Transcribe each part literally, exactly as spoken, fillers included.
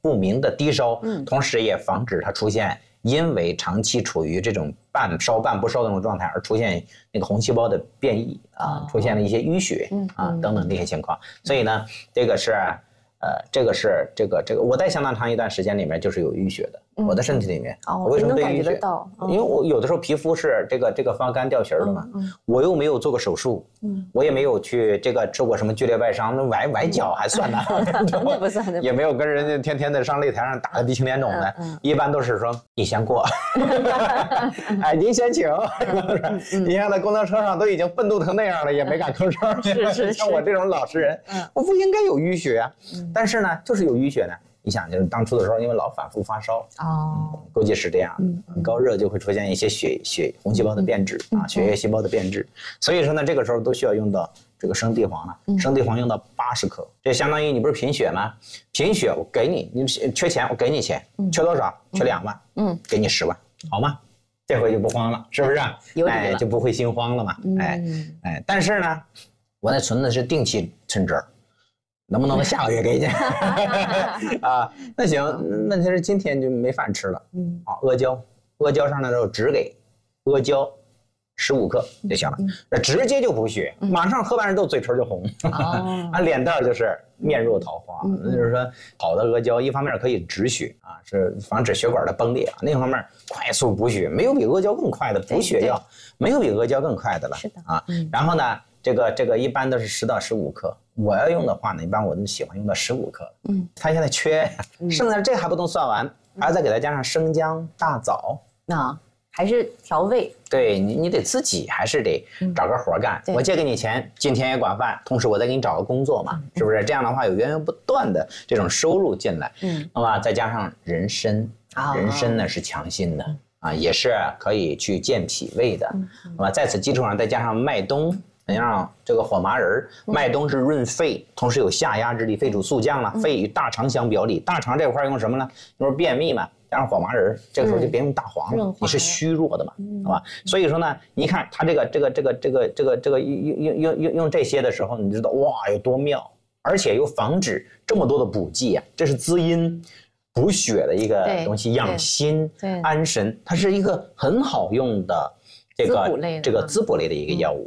不明的低烧， 嗯， 同时也防止它出现因为长期处于这种半烧半不烧的那种状态而出现那个红细胞的变异啊， 哦、 出现了一些淤血啊、 嗯、 等等这些情况。所以呢，这个是呃，这个是这个这个我在相当长一段时间里面就是有淤血的， 嗯、 我的身体里面。 哦， 我为什么对淤血？ 哦、因为我有的时候皮肤是这个这个发干掉皮的嘛， 嗯嗯、 我又没有做过手术，嗯，我也没有去这个受过什么剧烈外伤，那崴崴脚还算呢， 那不算， 也没有跟人家天天的上擂台上打个鼻青脸肿的，嗯嗯、一般都是说你先过，哎，您先请，你看在公交车上都已经愤怒成那样了，也没敢吭声。 是是是， 像我这种老实人，嗯、我不应该有淤血啊，嗯、但是呢，就是有淤血呢。你想，就是当初的时候，因为老反复发烧， 哦， 嗯、估计是这样，嗯、高热就会出现一些血血红细胞的变质、嗯、啊，血液细胞的变质，所以说呢，这个时候都需要用到这个生地黄了。嗯、生地黄用到八十克，这相当于你不是贫血吗？贫血我给你，你缺钱我给你钱，嗯、缺多少？缺两万，嗯，给你十万，好吗？这回就不慌了，是不是？ 有理了， 哎，就不会心慌了嘛，嗯、哎哎，但是呢，我那存的是定期存折。能不能下个月给你啊？那行，问题是今天就没饭吃了。嗯，啊，阿胶，阿胶上来之后只给阿胶十五克就行了，那、嗯、直接就补血，嗯、马上喝完之后嘴唇就红，哦、啊，脸蛋就是面若桃花。嗯、就是说，好的阿胶一方面可以止血啊，是防止血管的崩裂啊；另一方面快速补血，没有比阿胶更快的补血药，没有比阿胶更快的了。 是的啊，嗯、然后呢？这个这个一般都是十到十五克，我要用的话呢，一般我就喜欢用到十五克。嗯，他现在缺，剩下这还不能算完，还要再给他加上生姜、大枣。 啊，还是调味。 对你，你得自己还是得找个活干。嗯、我借给你钱，今天也管饭，同时我再给你找个工作嘛，嗯、是不是？这样的话有源源不断的这种收入进来。嗯，那么再加上人参，哦、人参呢是强心的啊，也是可以去健脾胃的。嗯、那么在此基础上再加上麦冬。你让这个火麻仁，麦冬是润肺，同时有下压之力，肺主速降了。肺与大肠相表里，大肠这块用什么呢？就是便秘嘛，加上火麻仁，这个时候就别用大黄了，嗯、你是虚弱的嘛，好吧？所以说呢，你看它这个这个这个这个这个这个用用用用用这些的时候，你知道哇有多妙，而且又防止这么多的补剂啊，这是滋阴补血的一个东西，养心安神，它是一个很好用的这个这个滋补类的一个药物。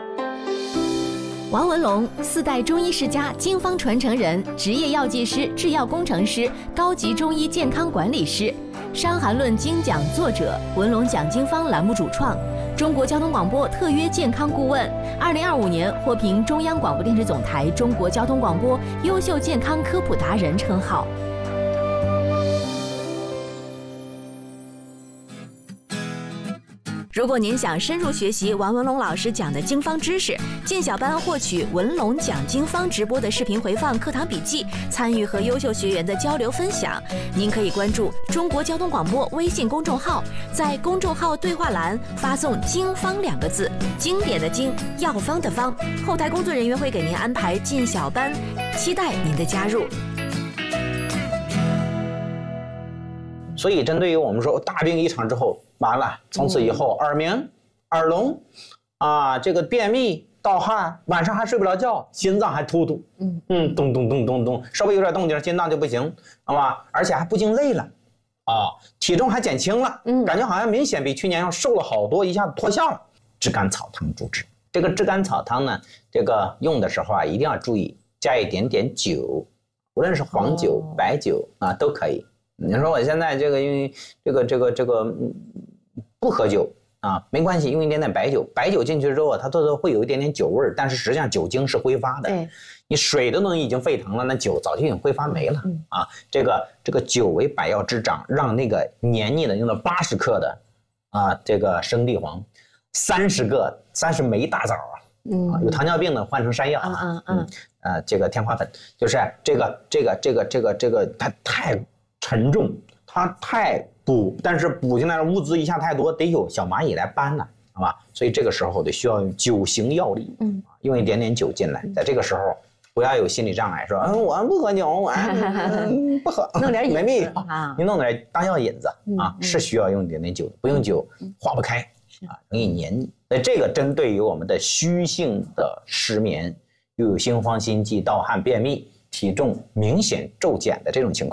王文龙，四代中医世家，经方传承人，职业药剂师、制药工程师，高级中医健康管理师，《伤寒论》精讲作者，文龙讲经方栏目主创，中国交通广播特约健康顾问，二零二五年获评中央广播电视总台中国交通广播优秀健康科普达人称号。如果您想深入学习王文龙老师讲的经方知识，进小班获取文龙讲经方直播的视频回放、课堂笔记，参与和优秀学员的交流分享，您可以关注中国交通广播微信公众号，在公众号对话栏发送“经方”两个字，经典的经，药方的方，后台工作人员会给您安排进小班，期待您的加入。 所以针对于我们说大病一场之后，完了，从此以后耳鸣、耳聋，啊，这个便秘、盗汗，晚上还睡不着觉，心脏还突突，嗯嗯，咚咚咚咚咚，稍微有点动静，心脏就不行，好吧？而且还不经累了，啊，体重还减轻了，嗯，感觉好像明显比去年要瘦了好多，一下子脱相了。炙甘草汤主治。这个炙甘草汤呢，这个用的时候啊，一定要注意加一点点酒，无论是黄酒、哦、白酒啊都可以。你说我现在这个因为这个这个这个不喝酒啊，没关系，用一点点白酒，白酒进去之后它都会有一点点酒味，但是实际上酒精是挥发的。对，你水都能已经沸腾了，那酒早就已经挥发没了、嗯、啊。这个这个酒为百药之长，让那个黏腻的用了八十克的啊，这个生地黄，三十个三十枚大枣啊。嗯啊，有糖尿病的换成山药啊，嗯嗯呃，这个天花粉，就是这个这个这个这个这个它太沉重，它太补，但是补进来的物资一下太多，得有小蚂蚁来搬了，好吧？所以这个时候得需要用酒行药力，嗯，用一点点酒进来，在这个时候不要有心理障碍，说嗯我不喝酒，哎、嗯、不喝， 弄点没必要啊，你弄点当药引子啊，是需要用一点点酒的，不用酒化不开啊，容易黏腻。那这个针对于我们的虚性的失眠，又有心慌、心悸、盗汗、便秘、体重明显骤减的这种情况，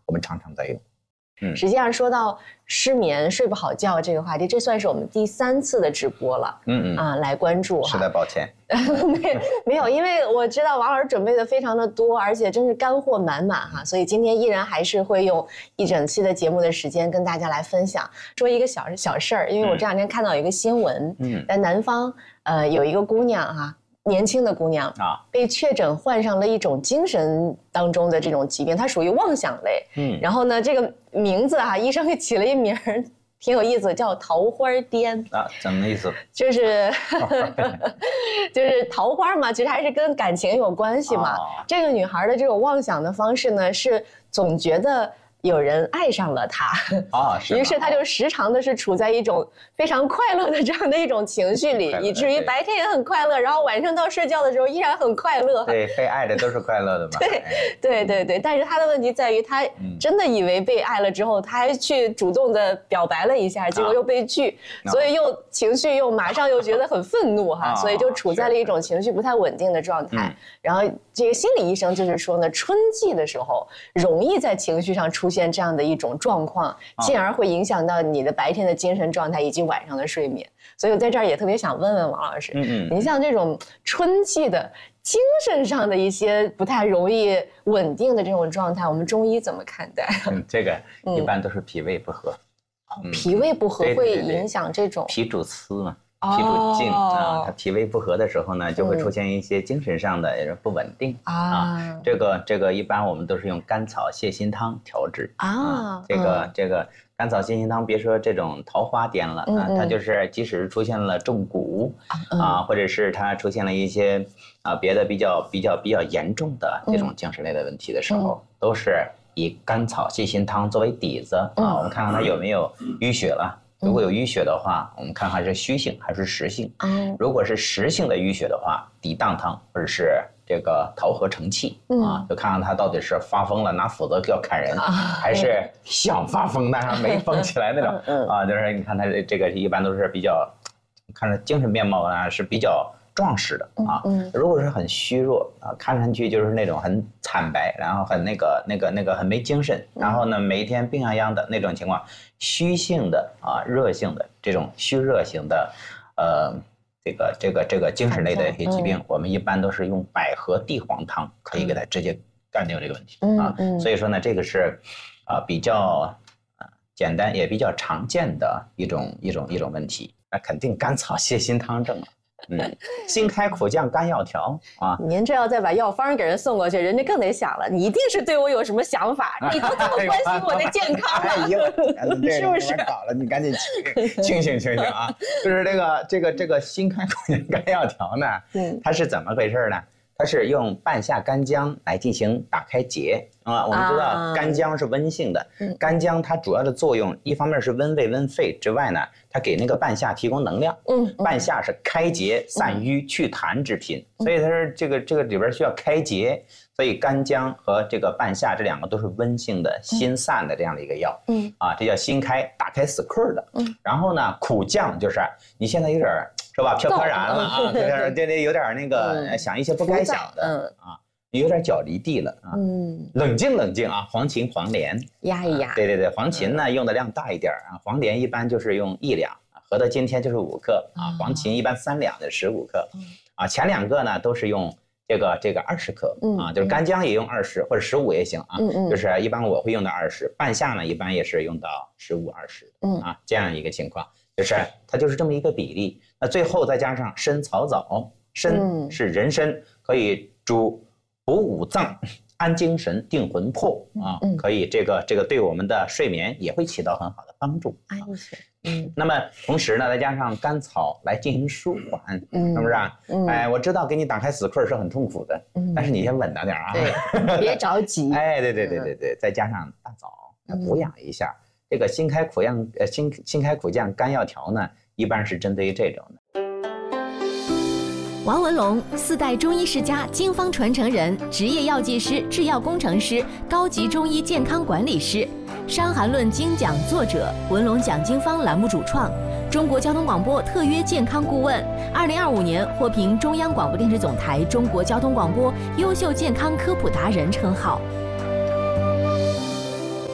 我们常常在用。 嗯，实际上说到失眠、睡不好觉这个话题，这算是我们第三次的直播了。嗯嗯啊，来关注哈。 实在抱歉， 没没有，因为我知道王老师准备的非常的多，而且真是干货满满哈，所以今天依然还是会用一整期的节目的时间跟大家来分享。说一个小小事儿，因为我这两天看到有一个新闻，嗯，在南方，呃，有一个姑娘哈。年轻的姑娘啊，被确诊患上了一种精神当中的这种疾病，它属于妄想类。嗯，然后呢，这个名字哈、啊，医生给起了一名儿，挺有意思，叫桃花癫啊，怎么意思？ 就是就是桃花嘛，其实还是跟感情有关系嘛。哦、这个女孩的这种妄想的方式呢，是总觉得有人爱上了她啊，于是她就时常的是处在一种非常快乐的这样的一种情绪里，以至于白天也很快乐，然后晚上到睡觉的时候依然很快乐。 对，被爱的都是快乐的嘛。 对，对对对。但是她的问题在于，她真的以为被爱了之后，她还去主动的表白了一下，结果又被拒，啊、所以又情绪又马上又觉得很愤怒哈，啊、所以就处在了一种情绪不太稳定的状态。然后这个心理医生就是说呢，春季的时候容易在情绪上出现。出现这样的一种状况，进而会影响到你的白天的精神状态以及晚上的睡眠。所以我在这儿也特别想问问王老师，嗯嗯，您像这种春季的精神上的一些不太容易稳定的这种状态，我们中医怎么看待？ 嗯，这个一般都是脾胃不和， 嗯、脾胃不和会影响这种。 脾主思嘛。脾主静啊，它脾胃不和的时候呢，就会出现一些精神上的不稳定啊。这个这个一般我们都是用甘草泻心汤调治啊。这个这个甘草泻心汤，别说这种桃花癫了啊，它就是即使出现了中蛊啊，或者是它出现了一些啊别的比较比较比较严重的这种精神类的问题的时候，都是以甘草泻心汤作为底子啊。我们看看它有没有淤血了。如果有淤血的话，我们看看是虚性还是实性。嗯，如果是实性的淤血的话，涤荡汤或者是这个桃核承气、嗯、啊，就看看他到底是发疯了拿斧子要砍人，啊、还是想发疯但是没疯起来那种。嗯啊，就是你看他这个一般都是比较，看着精神面貌呢是比较壮实的啊。嗯，如果是很虚弱啊，看上去就是那种很惨白，然后很那个那个那个很没精神，然后呢每一天病殃殃的那种情况。虚性的啊，热性的这种虚热型的，呃，这个这个这个精神类的一些疾病，嗯、我们一般都是用百合地黄汤可以给它直接干掉这个问题、嗯、啊。嗯、所以说呢，这个是啊比较啊简单也比较常见的一种一种一种问题。那肯定甘草泻心汤症了。嗯，辛开苦降甘药调啊！ 您这要再把药方给人送过去，人家更得想了，你一定是对我有什么想法，你都这么关心我的健康了，哎呦，是不是？ 搞了，你赶紧清醒清醒啊！就是这个这个这个辛开苦降甘药调呢，嗯，它是怎么回事呢？它是用半夏干姜来进行打开结啊。我们知道干姜是温性的，啊、干姜它主要的作用，一方面是温胃温肺之外呢，它给那个半夏提供能量。嗯，半夏是开结散瘀祛痰之品，嗯、所以它是这个这个里边需要开结，所以干姜和这个半夏这两个都是温性的心散的这样的一个药。嗯，啊，这叫心开，打开死困的。嗯，然后呢，苦降就是你现在有点。是吧？飘飘然了啊，这这有点那个想一些不该想的，嗯啊，有点脚离地了啊，嗯，冷静冷静啊，黄芩、黄连压一压， 对对对，黄芩呢用的量大一点啊，黄连一般就是用一两，合到今天就是五克啊，黄芩一般三两的十五克，啊，前两个呢都是用这个这个二十克啊，就是干姜也用二十或者十五也行啊，就是一般我会用到二十，半夏呢一般也是用到十五二十，嗯啊，这样一个情况。就是它就是这么一个比例，那最后再加上参草枣，参是人参，可以主补五脏、安精神、定魂魄啊，可以这个这个对我们的睡眠也会起到很好的帮助。安神，嗯，那么同时呢，再加上甘草来进行舒缓，嗯，是不是啊？嗯，哎，我知道给你打开死困是很痛苦的，嗯，但是你先稳当点啊， 对，别着急。 哎，对对对对对，再加上大枣来补养一下。这个辛开苦降，呃，辛辛开苦降甘药调呢，一般是针对于这种的。 王文龙，四代中医世家，经方传承人，职业药剂师、制药工程师，高级中医健康管理师，《伤寒论》精讲作者，文龙讲经方栏目主创，中国交通广播特约健康顾问，二零二五年获评中央广播电视总台中国交通广播优秀健康科普达人称号。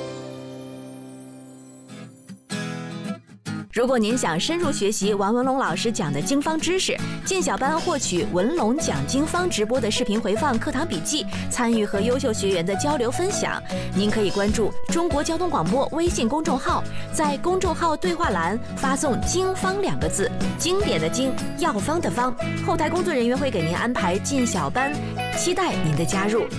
如果您想深入学习王文龙老师讲的经方知识，进小班获取文龙讲经方直播的视频回放、课堂笔记，参与和优秀学员的交流分享，您可以关注中国交通广播微信公众号，在公众号对话栏发送“经方”两个字，经典的经，药方的方，后台工作人员会给您安排进小班，期待您的加入。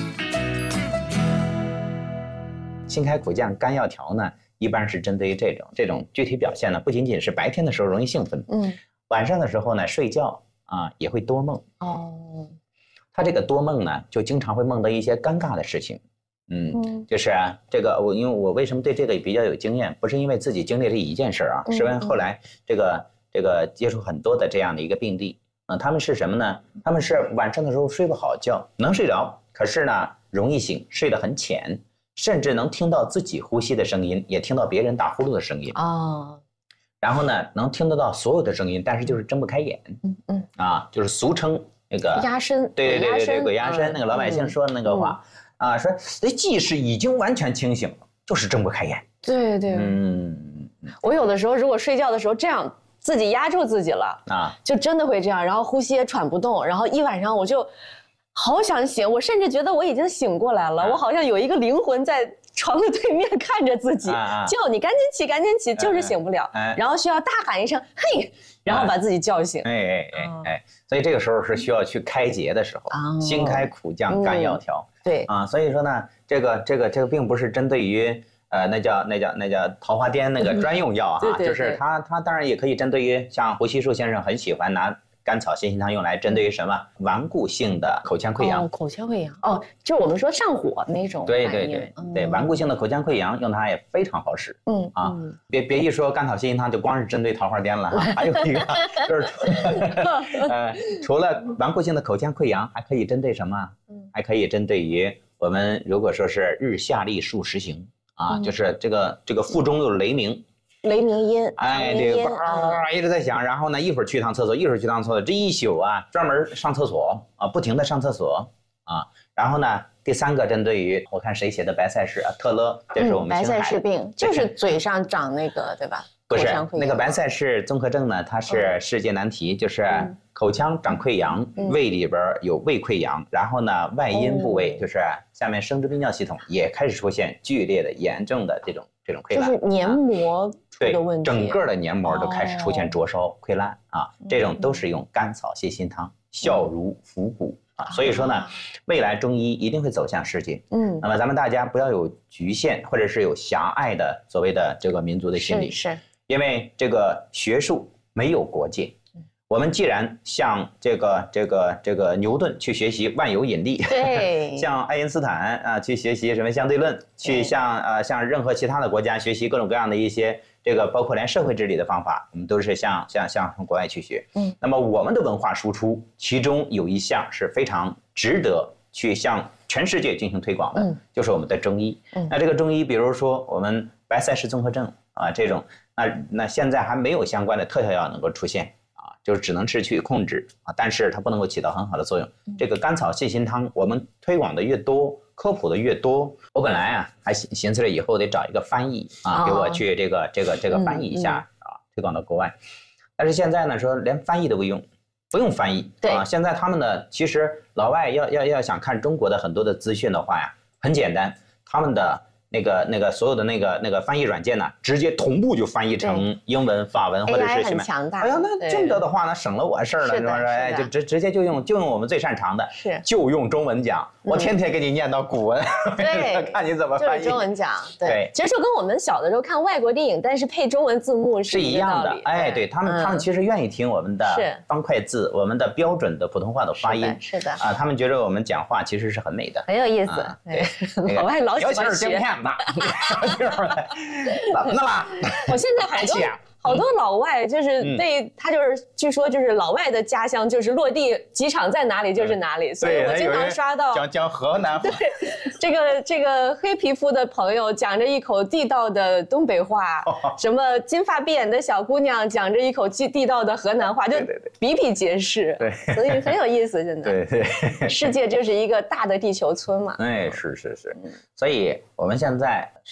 辛开苦降肝药调呢，一般是针对于这种这种具体表现呢，不仅仅是白天的时候容易兴奋，嗯，晚上的时候呢睡觉啊也会多梦哦。他这个多梦呢，就经常会梦到一些尴尬的事情，嗯，嗯就是啊，这个我因为我为什么对这个比较有经验，不是因为自己经历了一件事啊，是因为后来这个这个接触很多的这样的一个病例，嗯，他们是什么呢？他们是晚上的时候睡不好觉，能睡着，可是呢容易醒，睡得很浅。甚至能听到自己呼吸的声音，也听到别人打呼噜的声音哦。然后呢，能听得到所有的声音，但是就是睁不开眼。嗯嗯啊，就是俗称那个压身。 对对对对，鬼压身，那个老百姓说的那个话啊，说这即使已经完全清醒了，就是睁不开眼。 对对。嗯，我有的时候如果睡觉的时候这样自己压住自己了啊，就真的会这样，然后呼吸也喘不动，然后一晚上我就。好想醒，我甚至觉得我已经醒过来了，啊、我好像有一个灵魂在床的对面看着自己，啊、叫你赶紧起，赶紧起，就是醒不了，啊、然后需要大喊一声“嘿”，然后把自己叫醒。 哎哎哎哎，所以这个时候是需要去开节的时候，哦、辛开苦降肝药调。 嗯、对啊，所以说呢，这个这个这个并不是针对于呃那叫那叫那叫桃花颠那个专用药哈，就是它它当然也可以针对于像胡锡树先生很喜欢拿。甘草泻心汤用来针对于什么顽固性的口腔溃疡？ 哦，口腔溃疡哦，就是我们说上火那种。 对对对、嗯、对，顽固性的口腔溃疡用它也非常好使。嗯啊，嗯别别一说甘草泻心汤就光是针对桃花颠了，还有一个就是呃，除了顽固性的口腔溃疡，还可以针对什么？嗯，还可以针对于我们如果说是日下利数十行啊，嗯、就是这个这个腹中有雷鸣。 雷鸣音， 哎，对，叭一直在响，然后呢，一会儿去趟厕所，一会儿去趟厕所，这一宿啊，专门上厕所啊，不停的上厕所啊。然后呢，第三个针对于我看谁写的白赛氏啊，特勒，这是我们白赛氏病，就是嘴上长那个，对吧？ 不是，那个白赛氏综合症呢，它是世界难题，就是口腔长溃疡，胃里边有胃溃疡，然后呢，外阴部位就是下面生殖泌尿系统也开始出现剧烈的、严重的这种这种溃烂， 就是黏膜。 对，整个的黏膜都开始出现灼烧、溃烂啊，这种都是用甘草泻心汤，效如伏骨啊。所以说呢，未来中医一定会走向世界。嗯，那么咱们大家不要有局限或者是有狭隘的所谓的这个民族的心理， 是， 因为这个学术没有国界。我们既然向这个这个这个牛顿去学习万有引力， 对， 向爱因斯坦啊去学习什么相对论，去向呃向任何其他的国家学习各种各样的一些这个包括连社会治理的方法，我们都是向向向从国外去学。嗯，那么我们的文化输出，其中有一项是非常值得去向全世界进行推广的，嗯、就是我们的中医。嗯，那这个中医，比如说我们白赛氏综合症啊这种，那那现在还没有相关的特效药能够出现。就是只能是去控制啊，但是它不能够起到很好的作用。这个甘草泻心汤，我们推广的越多，科普的越多，我本来啊还寻思着以后得找一个翻译啊，给我去这个这个这个翻译一下啊，推广到国外。但是现在呢，说连翻译都不用，不用翻译啊。现在他们呢，其实老外要要要想看中国的很多的资讯的话呀，很简单，他们的。那个那个所有的那个那个翻译软件呢，直接同步就翻译成英文、法文或者是什么。 强大。 哎呀，那这么着的话呢，省了我事儿了，是吧？哎，就直直接就用就用我们最擅长的， 是就用中文讲。我天天给你念到古文， 对， 看你怎么翻译。 就是中文讲，对。其实就跟我们小的时候看外国电影，但是配中文字幕是一样的。哎，对他们他们其实愿意听我们的方块字，我们的标准的普通话的发音。 是的。 啊，他们觉得我们讲话其实是很美的， 很有意思。对，老外老喜欢学。 镜片子。怎么的了？ 我现在好多好多老外就是对他就是据说就是老外的家乡就是落地机场在哪里就是哪里，所以我经常刷到讲讲河南话。 对，这个这个黑皮肤的朋友讲着一口地道的东北话，什么金发碧眼的小姑娘讲着一口地地道的河南话，就比比皆是。 对， 所以很有意思，真的。 对对， 世界就是一个大的地球村嘛。 哎，是是是，所以我们现在